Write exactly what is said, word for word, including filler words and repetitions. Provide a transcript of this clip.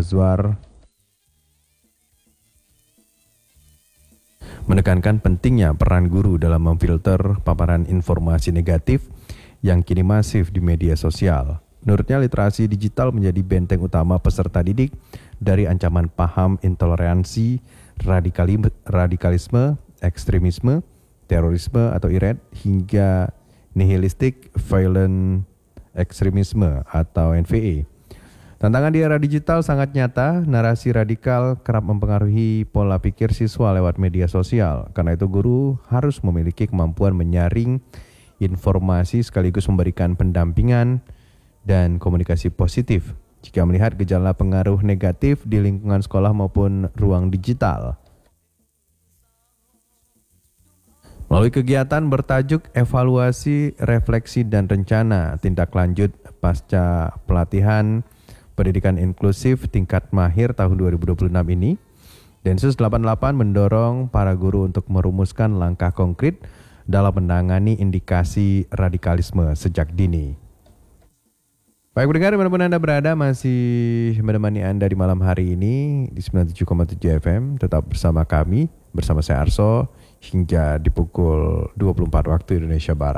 Azwar menekankan pentingnya peran guru dalam memfilter paparan informasi negatif yang kini masif di media sosial. Menurutnya, literasi digital menjadi benteng utama peserta didik dari ancaman paham intoleransi, radikali- radikalisme, ekstremisme, terorisme atau I R A D, hingga nihilistik violent ekstremisme atau N V E. Tantangan di era digital sangat nyata. Narasi radikal kerap mempengaruhi pola pikir siswa lewat media sosial. Karena itu guru harus memiliki kemampuan menyaring informasi sekaligus memberikan pendampingan dan komunikasi positif jika melihat gejala pengaruh negatif di lingkungan sekolah maupun ruang digital. Melalui kegiatan bertajuk evaluasi, refleksi, dan rencana tindak lanjut pasca pelatihan pendidikan inklusif tingkat mahir tahun dua ribu dua puluh enam ini, Densus delapan puluh delapan mendorong para guru untuk merumuskan langkah konkret dalam menangani indikasi radikalisme sejak dini. Baik pendengar, dimanapun Anda berada, masih menemani Anda di malam hari ini di sembilan puluh tujuh koma tujuh F M. Tetap bersama kami, bersama saya Arso, hingga di pukul dua puluh empat waktu Indonesia Barat.